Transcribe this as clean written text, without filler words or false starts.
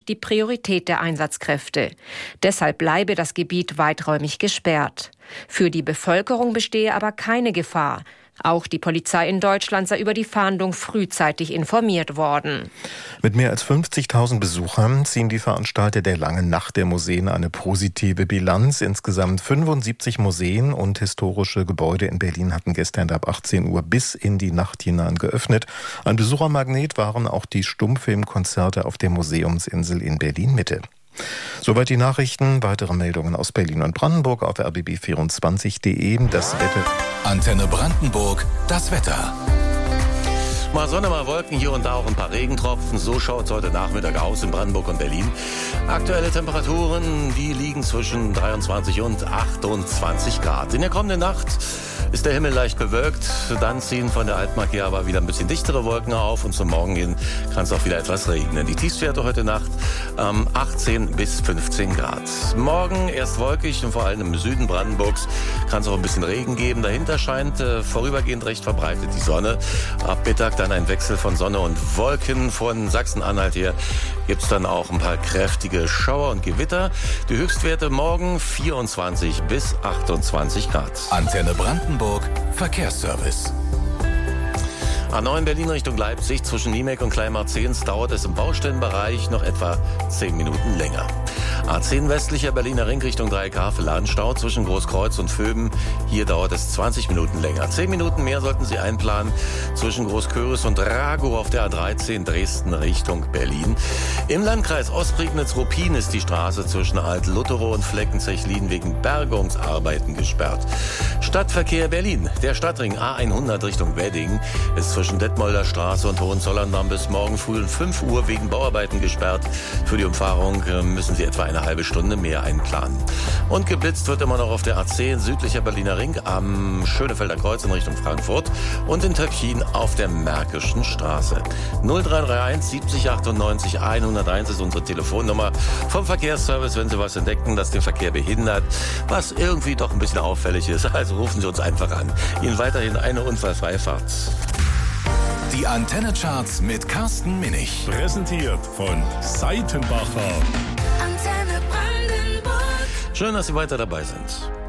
nicht die Priorität der Einsatzkräfte. Deshalb bleibe das Gebiet weiträumig gesperrt. Für die Bevölkerung bestehe aber keine Gefahr. Auch die Polizei in Deutschland sei über die Fahndung frühzeitig informiert worden. Mit mehr als 50.000 Besuchern ziehen die Veranstalter der Langen Nacht der Museen eine positive Bilanz. Insgesamt 75 Museen und historische Gebäude in Berlin hatten gestern ab 18 Uhr bis in die Nacht hinein geöffnet. Ein Besuchermagnet waren auch die Stummfilmkonzerte auf der Museumsinsel in Berlin-Mitte. Soweit die Nachrichten. Weitere Meldungen aus Berlin und Brandenburg auf rbb24.de. Das Wetter. Antenne Brandenburg, das Wetter. Mal Sonne, mal Wolken, hier und da auch ein paar Regentropfen. So schaut es heute Nachmittag aus in Brandenburg und Berlin. Aktuelle Temperaturen, die liegen zwischen 23 und 28 Grad. In der kommenden Nacht ist der Himmel leicht bewölkt. Dann ziehen von der Altmark her aber wieder ein bisschen dichtere Wolken auf. Und zum Morgen hin kann es auch wieder etwas regnen. Die Tiefstwerte heute Nacht 18 bis 15 Grad. Morgen erst wolkig und vor allem im Süden Brandenburgs kann es auch ein bisschen Regen geben. Dahinter scheint vorübergehend recht verbreitet die Sonne. Ab Mittag dann ein Wechsel von Sonne und Wolken. Von Sachsen-Anhalt her gibt es dann auch ein paar kräftige Schauer und Gewitter. Die Höchstwerte morgen 24 bis 28 Grad. Antenne Brandenburg, Verkehrsservice. A9 Berlin Richtung Leipzig zwischen Niemek und Kleinmarzehns dauert es im Baustellenbereich noch etwa 10 Minuten länger. A10 westlicher Berliner Ring Richtung Dreieckhavel-Ladenstau zwischen Großkreuz und Vöben. Hier dauert es 20 Minuten länger. 10 Minuten mehr sollten Sie einplanen zwischen Großköris und Ragow auf der A13 Dresden Richtung Berlin. Im Landkreis Ostprignitz-Ruppin ist die Straße zwischen Alt-Lutterow und Fleckenzechlin wegen Bergungsarbeiten gesperrt. Stadtverkehr Berlin. Der Stadtring A100 Richtung Wedding ist zwischen Detmolder Straße und Hohenzollern-Damm bis morgen früh um 5 Uhr wegen Bauarbeiten gesperrt. Für die Umfahrung müssen Sie etwa eine halbe Stunde mehr einplanen. Und geblitzt wird immer noch auf der A10 südlicher Berliner Ring am Schönefelder Kreuz in Richtung Frankfurt und in Töpfchen auf der Märkischen Straße. 0331 70 98 101 ist unsere Telefonnummer vom Verkehrsservice, wenn Sie was entdecken, das den Verkehr behindert, was irgendwie doch ein bisschen auffällig ist. Also rufen Sie uns einfach an. Ihnen weiterhin eine unfallfreie Fahrt. Die Antenne-Charts mit Carsten Minich. Präsentiert von Seitenbacher. Schön, dass Sie weiter dabei sind.